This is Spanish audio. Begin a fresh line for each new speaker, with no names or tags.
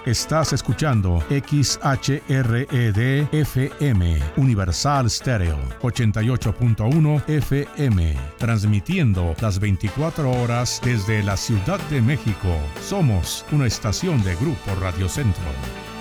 Estás escuchando XHRED-FM, Universal Stereo, 88.1 FM, transmitiendo las 24 horas desde la Ciudad de México. Somos una estación de Grupo Radio Centro.